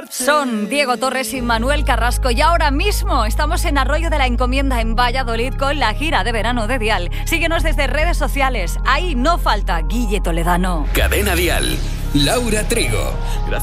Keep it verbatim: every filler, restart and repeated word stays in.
Son Diego Torres y Manuel Carrasco y ahora mismo estamos en Arroyo de la Encomienda en Valladolid con la gira de verano de Dial. Síguenos desde redes sociales, ahí no falta Guille Toledano. Cadena Dial, Laura Trigo. Gracias.